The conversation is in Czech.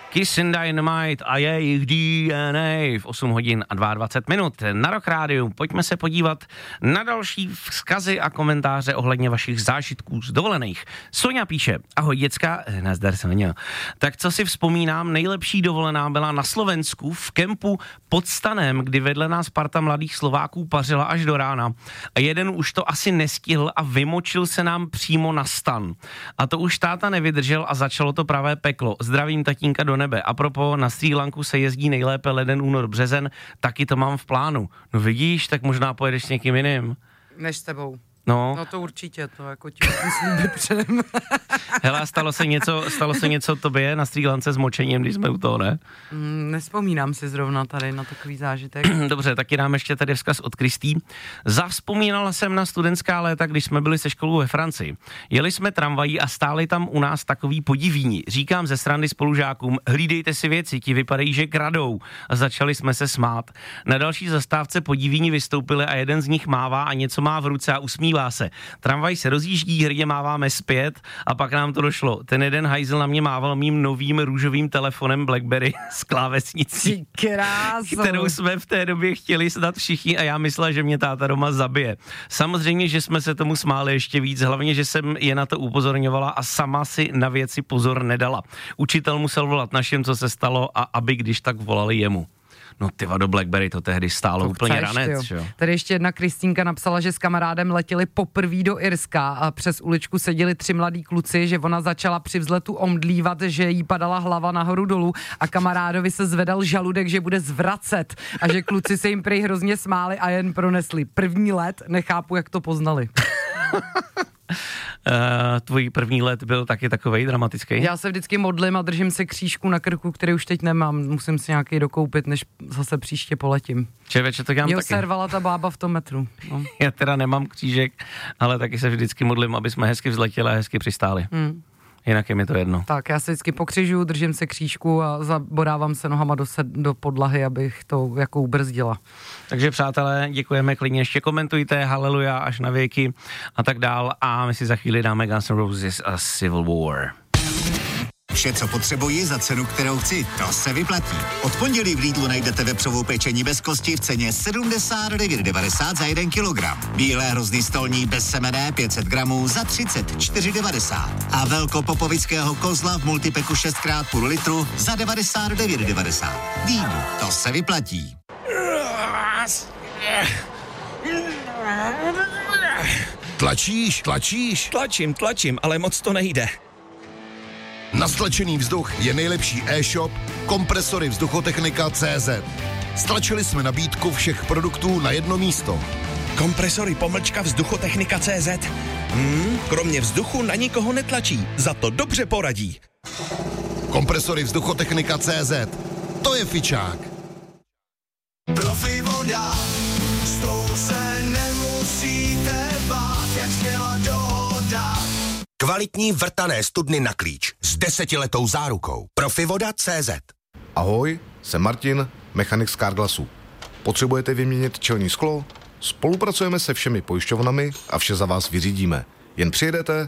Kiss and Dynamite a jejich DNA v 8 hodin a 22 minut na Rock Rádiu. Pojďme se podívat na další vzkazy a komentáře ohledně vašich zážitků z dovolených. Soňa píše, ahoj děcka, nazdar Soňa. Tak co si vzpomínám, nejlepší dovolená byla na Slovensku v kempu pod stanem, kdy vedle nás parta mladých Slováků pařila až do rána. A jeden už to asi nestihl a vymočil se nám přímo na stan. A to už táta nevydržel a začalo to pravé peklo. Zdravím tatínka do nebe. A propo, na Srí Lanku se jezdí nejlépe leden, únor, březen, taky to mám v plánu. No vidíš, tak možná pojedeš s někým jiným. Než s tebou. No to určitě, to jako ti musím předem. Hele, stalo se něco tobě na Srí Lance s močením, když jsme u toho, ne? Nespomínám si zrovna tady na takový zážitek. Dobře, taky dám ještě tady vzkaz od Kristý. Zavzpomínala jsem na studentská léta, když jsme byli se školou ve Francii. Jeli jsme tramvají a stáli tam u nás takový podivíni. Říkám ze srandy spolužákům, hlídejte si věci, ti vypadají, že kradou. A začali jsme se smát. Na další zastávce podivíni vystoupili a jeden z nich mává a něco má v ruce a usmívá se. Tramvaj se rozjíždí, hrdě máváme zpět a pak nám to došlo. Ten jeden hajzl na mě mával mým novým růžovým telefonem BlackBerry s klávesnicí, kterou jsme v té době chtěli snad všichni a já myslela, že mě táta doma zabije. Samozřejmě, že jsme se tomu smáli ještě víc, hlavně, že jsem je na to upozorňovala a sama si na věci pozor nedala. Učitel musel volat našim, co se stalo a aby když tak volali jemu. No tyva, do BlackBerry to tehdy stálo to úplně ranec, jo. Tady ještě jedna Kristýnka napsala, že s kamarádem letěli poprvé do Irska a přes uličku seděli 3 mladí kluci, že ona začala při vzletu omdlívat, že jí padala hlava nahoru dolů a kamarádovi se zvedal žaludek, že bude zvracet a že kluci se jim prej hrozně smáli a jen pronesli. První let, nechápu, jak to poznali. Tvůj první let byl taky takovej dramatický? Já se vždycky modlím a držím se křížku na krku, který už teď nemám. Musím si nějaký dokoupit, než zase příště poletím. Čeveče, to dělám taky. Mě servala ta bába v tom metru. No. Já teda nemám křížek, ale taky se vždycky modlím, aby jsme hezky vzletěli a hezky přistáli. Jinak je mi to jedno. Tak, já se vždycky pokřižuju, držím se křížku a zabodávám se nohama do podlahy, abych to jako ubrzdila. Takže přátelé, děkujeme, klidně ještě komentujte, haleluja až na věky a tak dál a my si za chvíli dáme Guns N' Roses a Civil War. Vše, co potřebuji za cenu, kterou chci, to se vyplatí. Od pondělí v Lidlu najdete vepřovou pečení bez kosti v ceně 79,90 za 1 kilogram. Bílé hrozný stolní bez semene 500 gramů za 34,90. A velkopopovického kozla v multipeku 6x půl litru za 99,90. Lidl, to se vyplatí. Tlačíš? Tlačím, ale moc to nejde. Na stlačený vzduch je nejlepší e-shop Kompresory Vzduchotechnika.cz. Stlačili jsme nabídku všech produktů na jedno místo. Kompresory _Vzduchotechnika.cz. Kromě vzduchu na nikoho netlačí, za to dobře poradí. Kompresory Vzduchotechnika.cz. To je fičák. Profi voda, s tou se nemusíte bát, jak sněla dohoda. Kvalitní vrtané studny na klíč s 10letou zárukou. Profivoda.cz. Ahoj, jsem Martin, mechanik z Carglassu. Potřebujete vyměnit čelní sklo? Spolupracujeme se všemi pojišťovnami a vše za vás vyřídíme. Jen přijedete,